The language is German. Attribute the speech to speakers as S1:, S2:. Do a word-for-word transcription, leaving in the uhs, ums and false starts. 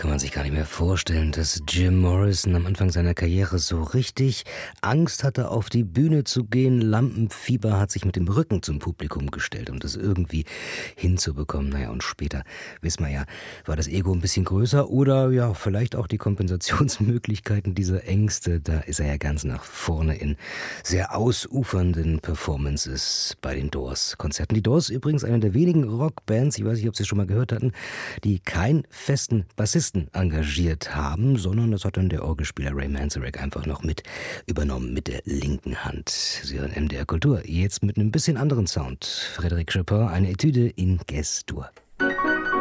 S1: kann man sich gar nicht mehr vorstellen, dass Jim Morrison am Anfang seiner Karriere so richtig Angst hatte, auf die Bühne zu gehen. Lampenfieber hat sich mit dem Rücken zum Publikum gestellt, um das irgendwie hinzubekommen. Naja, und später, wissen wir ja, war das Ego ein bisschen größer oder ja, vielleicht auch die Kompensationsmöglichkeiten dieser Ängste. Da ist er ja ganz nach vorne in sehr ausufernden Performances bei den Doors-Konzerten. Die Doors übrigens eine der wenigen Rockbands, ich weiß nicht, ob Sie es schon mal gehört hatten, die keinen festen Bassisten engagiert haben, sondern das hat dann der Orgelspieler Ray Manzarek einfach noch mit übernommen mit der linken Hand. Sie hören M D R Kultur, jetzt mit einem bisschen anderen Sound. Frédéric Chopin, eine Etüde in Ges-Dur.